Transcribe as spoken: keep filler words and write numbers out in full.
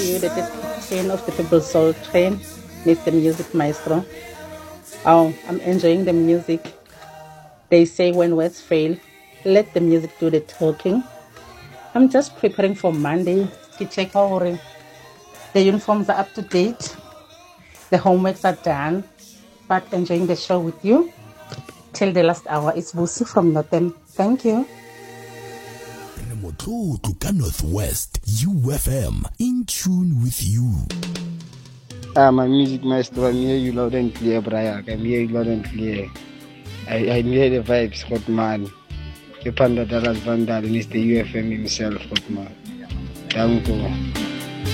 you the captain of the People's Soul Train, Mister Music Maestro. Oh, I'm enjoying the music. They say when words fail, let the music do the talking. I'm just preparing for Monday to check how the uniforms are up to date, the homeworks are done, but enjoying the show with you till the last hour. It's Busi from Northern. Thank you. Remoto to Northwest, U F M, in tune with you. I'm a music master. I'm here you loud and clear, Brian. I'm here you loud and clear. I, I hear the vibes, hot man. The Panda Dallas Vandal is the U F M himself, hot man. Thank you.